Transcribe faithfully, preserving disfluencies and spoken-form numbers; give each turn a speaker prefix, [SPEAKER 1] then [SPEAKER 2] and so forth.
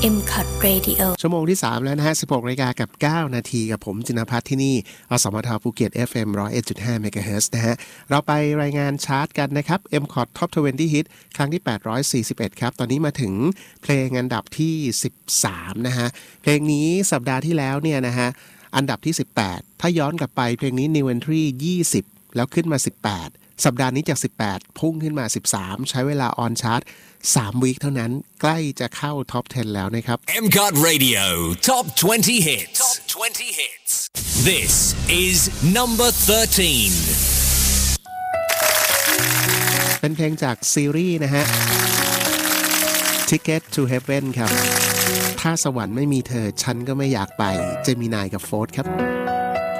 [SPEAKER 1] เอ็ม คอท Radio
[SPEAKER 2] ชั่วโมงที่สามแล้วนะฮะ สิบหกนาฬิกากับเก้านาทีกับผมจินภัทรที่นี่อสมทภูเก็ต เอฟ เอ็ม หนึ่งร้อยเอ็ดจุดห้า เมกะเฮิรตซ์นะฮะเราไปรายงานชาร์ตกันนะครับ เอ็ม คอท Top ยี่สิบ Hit ครั้งที่แปดร้อยสี่สิบเอ็ดครับตอนนี้มาถึงเพลงอันดับที่สิบสามนะฮะเพลงนี้สัปดาห์ที่แล้วเนี่ยนะฮะอันดับที่สิบแปดถ้าย้อนกลับไปเพลงนี้ New Entry ยี่สิบแล้วขึ้นมาสิบแปดสัปดาห์นี้จากสิบแปดพุ่งขึ้นมาสิบสามใช้เวลาออนชาร์ตสามวีคเท่านั้นใกล้จะเข้าท็อปสิบแล้วนะครับ
[SPEAKER 3] เอ็ม คอท Radio Top twenty Hits Top twenty Hits This is number thirteen
[SPEAKER 2] เป็นเพลงจากซีรีส์นะฮะ Ticket to Heaven ครับถ้าสวรรค์ไม่มีเธอฉันก็ไม่อยากไปเจมินายกับโฟร์ธครับ